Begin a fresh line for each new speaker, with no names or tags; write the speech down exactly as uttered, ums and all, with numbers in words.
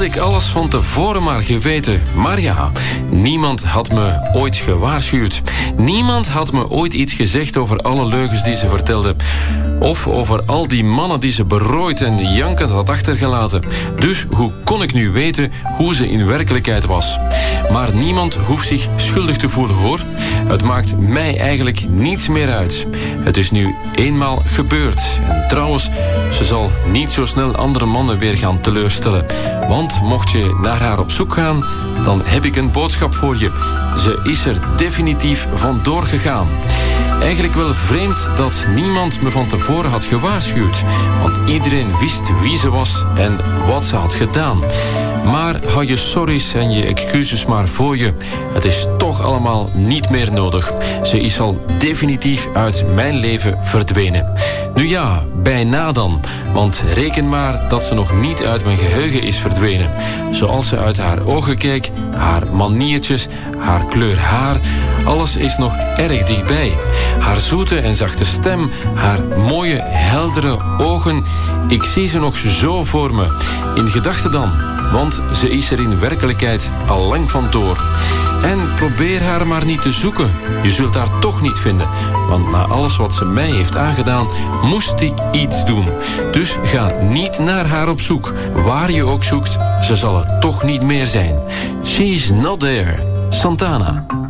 ik alles van tevoren maar geweten. Maar ja, niemand had me ooit gewaarschuwd. Niemand had me ooit iets gezegd over alle leugens die ze vertelde. Of over al die mannen die ze berooid en jankend had achtergelaten. Dus hoe kon ik nu weten hoe ze in werkelijkheid was? Maar niemand hoeft zich schuldig te voelen, hoor. Het maakt mij eigenlijk niets meer uit. Het is nu eenmaal gebeurd. En trouwens, ze zal niet zo snel andere mannen weer gaan teleurstellen. Want mocht je naar haar op zoek gaan, dan heb ik een boodschap voor je. Ze is er definitief vandoor gegaan. Eigenlijk wel vreemd dat niemand me van tevoren had gewaarschuwd. Want iedereen wist wie ze was en wat ze had gedaan. Maar hou je sorry's en je excuses maar voor je. Het is toch allemaal niet meer nodig. Ze is al definitief uit mijn leven verdwenen. Nu ja, bijna dan. Want reken maar dat ze nog niet uit mijn geheugen is verdwenen. Zoals ze uit haar ogen keek, haar maniertjes, haar kleur haar. Alles is nog erg dichtbij. Haar zoete en zachte stem, haar mooie, heldere ogen. Ik zie ze nog zo voor me. In gedachten dan, want ze is er in werkelijkheid al lang vandoor. En probeer haar maar niet te zoeken. Je zult haar toch niet vinden. Want na alles wat ze mij heeft aangedaan, moest ik iets doen. Dus ga niet naar haar op zoek. Waar je ook zoekt, ze zal er toch niet meer zijn. She's not there. Santana.